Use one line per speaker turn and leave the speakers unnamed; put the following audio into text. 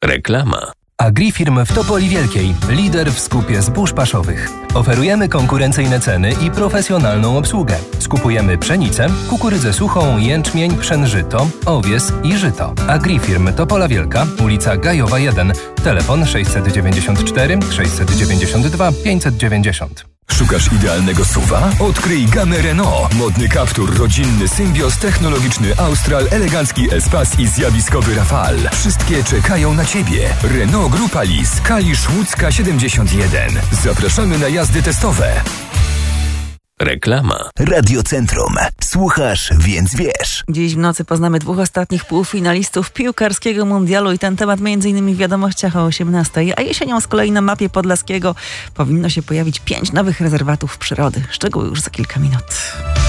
Reklama.
Agrifirm w Topoli Wielkiej, lider w skupie zbóż paszowych. Oferujemy konkurencyjne ceny i profesjonalną obsługę. Skupujemy pszenicę, kukurydzę suchą, jęczmień, pszenżyto, owies i żyto. Agrifirm Topola Wielka, ulica Gajowa 1, telefon 694 692 590.
Szukasz idealnego SUV-a? Odkryj gamę Renault. Modny Captur, rodzinny Symbios, technologiczny Austral, elegancki Espace i zjawiskowy Rafale. Wszystkie czekają na Ciebie. Renault Grupa Lis, Kalisz Łódzka 71. Zapraszamy na jazdy testowe.
Reklama.
Radiocentrum. Słuchasz, więc wiesz.
Dziś w nocy poznamy 2 ostatnich półfinalistów piłkarskiego mundialu i ten temat m.in. w wiadomościach o 18:00. A jesienią z kolei na mapie Podlaskiego powinno się pojawić 5 nowych rezerwatów przyrody. Szczegóły już za kilka minut.